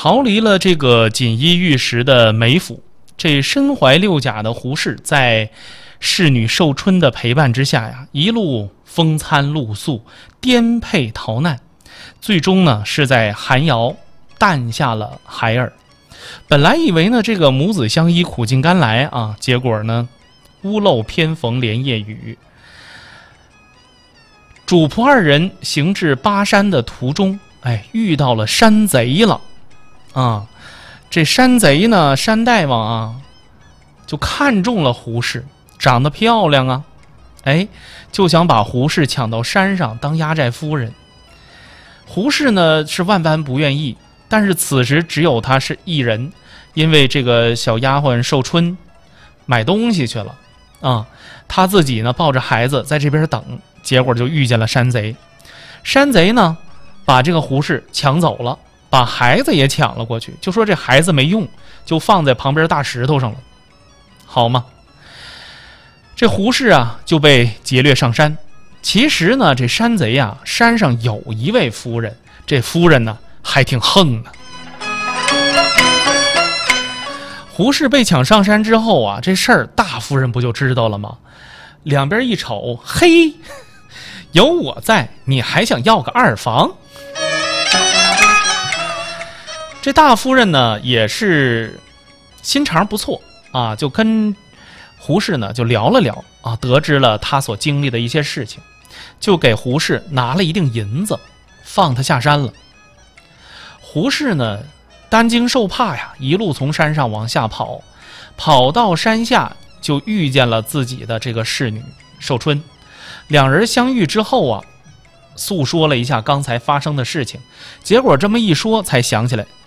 逃离了这个锦衣玉食的梅府，这身怀六甲的胡适在侍女寿春的陪伴之下呀，一路风餐露宿，颠沛逃难，最终呢是在寒窑诞下了孩儿。本来以为呢这个母子相依苦尽甘来啊，结果呢屋漏偏逢连夜雨。主仆二人行至巴山的途中，遇到了山贼了啊！这山贼呢，山大王啊，就看中了胡适，长得漂亮啊，就想把胡适抢到山上当压寨夫人。胡适呢是万般不愿意，但是此时只有他是一人，因为这个小丫鬟寿春买东西去了啊，他自己呢抱着孩子在这边等，结果就遇见了山贼。山贼呢把这个胡适抢走了，把孩子也抢了过去，就说这孩子没用，就放在旁边大石头上了，好吗？这胡适啊就被劫掠上山。其实呢这山贼啊山上有一位夫人，这夫人呢还挺横的。胡适被抢上山之后啊，这事儿大夫人不就知道了吗？两边一瞅，嘿，有我在，你还想要个二房？这大夫人呢也是心肠不错啊，就跟胡适呢就聊了聊啊，得知了他所经历的一些事情，就给胡适拿了一锭银子，放他下山了。胡适呢担惊受怕呀，一路从山上往下跑，跑到山下就遇见了自己的这个侍女寿春。两人相遇之后啊，诉说了一下刚才发生的事情，结果这么一说才想起来，